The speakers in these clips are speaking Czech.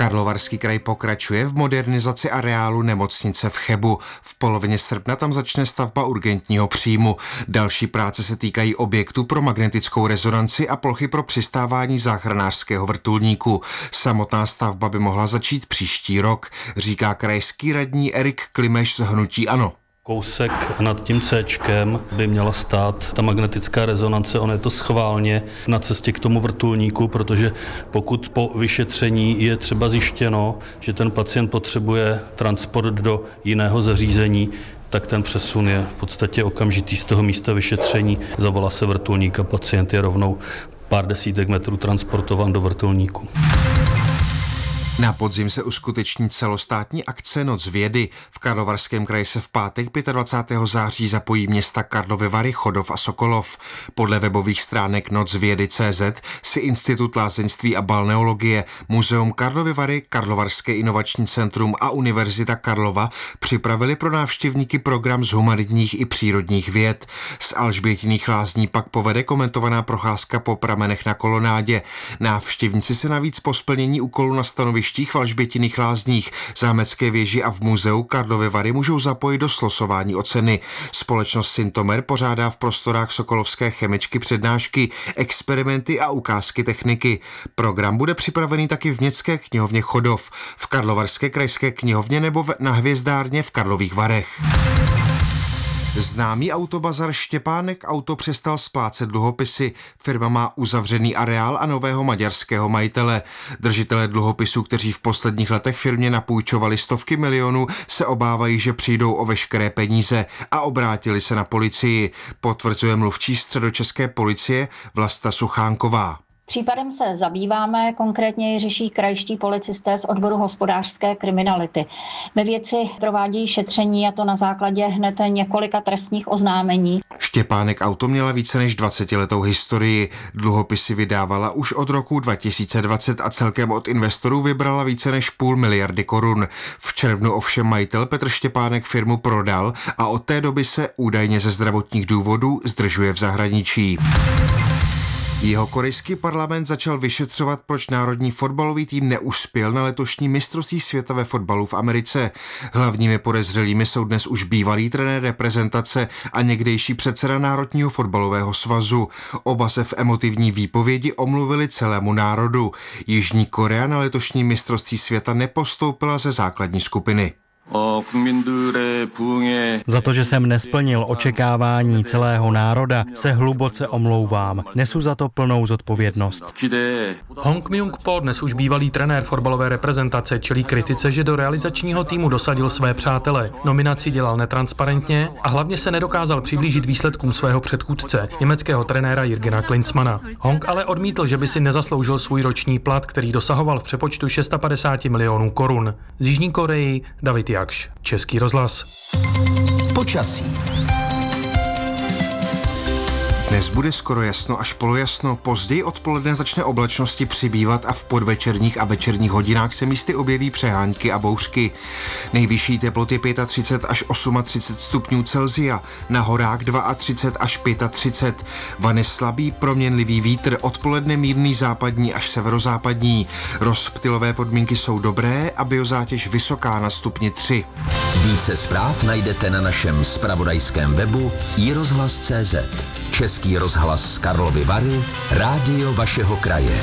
Karlovarský kraj pokračuje v modernizaci areálu nemocnice v Chebu. V polovině srpna tam začne stavba urgentního příjmu. Další práce se týkají objektu pro magnetickou rezonanci a plochy pro přistávání záchranářského vrtulníku. Samotná stavba by mohla začít příští rok, říká krajský radní Erik Klimeš z hnutí ANO. Kousek nad tím Cčkem by měla stát ta magnetická rezonance, ono je to schválně na cestě k tomu vrtulníku, protože pokud po vyšetření je třeba zjištěno, že ten pacient potřebuje transport do jiného zařízení, tak ten přesun je v podstatě okamžitý z toho místa vyšetření. Zavolá se vrtulník a pacient je rovnou pár desítek metrů transportován do vrtulníku. Na podzim se uskuteční celostátní akce Noc vědy. V Karlovarském kraji se v pátek 25. září zapojí města Karlovy Vary, Chodov a Sokolov. Podle webových stránek nocvědy.cz si Institut lázeňství a balneologie, Muzeum Karlovy Vary, Karlovarské inovační centrum a Univerzita Karlova připravili pro návštěvníky program z humanitních i přírodních věd. Z Alžbětiných lázní pak povede komentovaná procházka po pramenech na kolonádě. Návštěvníci se navíc po splnění úkolu na stanovištích v Alžbětiných lázních, Zámecké věži a v muzeu Karlovy Vary můžou zapojit do slosování o ceny. Společnost Syntomer pořádá v prostorách sokolovské chemičky přednášky, experimenty a ukázky techniky. Program bude připravený taky v městské knihovně Chodov, v Karlovarské krajské knihovně nebo na Hvězdárně v Karlových Varech. Známý autobazar Štěpánek Auto přestal splácet dluhopisy. Firma má uzavřený areál a nového maďarského majitele. Držitelé dluhopisů, kteří v posledních letech firmě napůjčovali stovky milionů, se obávají, že přijdou o veškeré peníze a obrátili se na policii, potvrzuje mluvčí středočeské policie Vlasta Suchánková. Případem se zabýváme, konkrétně ji řeší krajští policisté z odboru hospodářské kriminality. Ve věci provádějí šetření, a to na základě hned několika trestních oznámení. Štěpánek Auto měla více než 20letou historii. Dluhopisy vydávala už od roku 2020 a celkem od investorů vybrala více než 500 miliardy korun. V červnu ovšem majitel Petr Štěpánek firmu prodal a od té doby se údajně ze zdravotních důvodů zdržuje v zahraničí. Jihokorejský parlament začal vyšetřovat, proč národní fotbalový tým neuspěl na letošní mistrovství světa ve fotbalu v Americe. Hlavními podezřelými jsou dnes už bývalý trenér reprezentace a někdejší předseda Národního fotbalového svazu. Oba se v emotivní výpovědi omluvili celému národu. Jižní Korea na letošní mistrovství světa nepostoupila ze základní skupiny. Za to, že jsem nesplnil očekávání celého národa, se hluboce omlouvám. Nesu za to plnou zodpovědnost. Hong Myung-po, dnes už bývalý trenér fotbalové reprezentace, čelí kritice, že do realizačního týmu dosadil své přátele. Nominaci dělal netransparentně a hlavně se nedokázal přiblížit výsledkům svého předchůdce, německého trenéra Jürgena Klinsmanna. Hong ale odmítl, že by si nezasloužil svůj roční plat, který dosahoval v přepočtu 650 milionů korun. Z Jižní Koreji David Jakš, Český rozhlas. Počasí. Dnes bude skoro jasno až polojasno, později odpoledne začne oblačnosti přibývat a v podvečerních a večerních hodinách se místy objeví přehánky a bouřky. Nejvyšší teploty 35 až 38 stupňů Celsia, na horách 32 až 35. Vane slabý proměnlivý vítr, odpoledne mírný západní až severozápadní. Rozptylové podmínky jsou dobré a biozátěž vysoká na stupni 3. Více zpráv najdete na našem zpravodajském webu iRozhlas.cz. Český rozhlas Karlovy Vary, rádio vašeho kraje.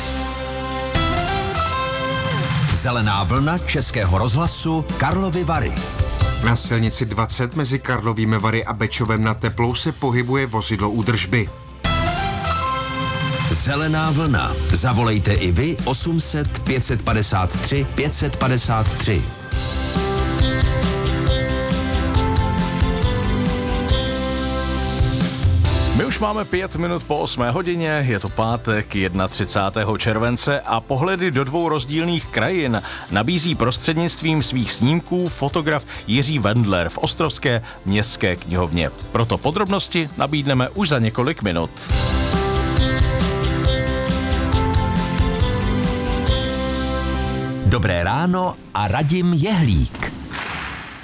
Zelená vlna Českého rozhlasu Karlovy Vary. Na silnici 20 mezi Karlovými Vary a Bečovem nad Teplou se pohybuje vozidlo údržby. Zelená vlna. Zavolejte i vy 800 553 553. My už máme 5 minut po 8 hodině, je to pátek 31. července a pohledy do 2 rozdílných krajin nabízí prostřednictvím svých snímků fotograf Jiří Wendler v ostrovské městské knihovně. Proto podrobnosti nabídneme už za několik minut. Dobré ráno a Radim Jehlík.